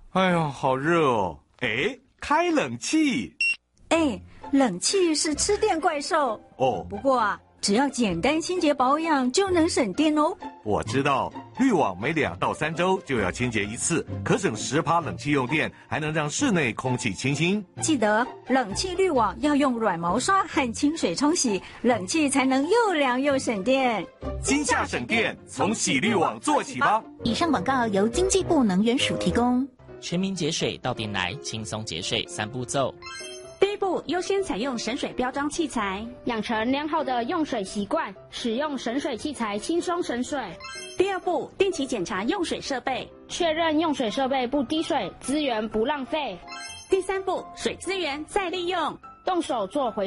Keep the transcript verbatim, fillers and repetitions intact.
哎呀，好热哦！哎，开冷气。 哎，冷气是吃电怪兽哦。 不过啊，只要简单清洁保养就能省电哦。 我知道，滤网每两到三周就要清洁一次，可省十趴冷气用电，还能让室内空气清新。 记得冷气滤网要用软毛刷和清水冲洗，冷气才能又凉又省电。 今夏省电，从洗滤网做起吧。 以上广告由经济部能源署提供。 全民节水到店来，轻松节水三步骤。 第一步，优先采用省水标章器材， 养成良好的用水习惯，使用省水器材轻松省水。 第二步，定期检查用水设备， 确认用水设备不滴水，资源不浪费。 第三步，水资源再利用， 动手做回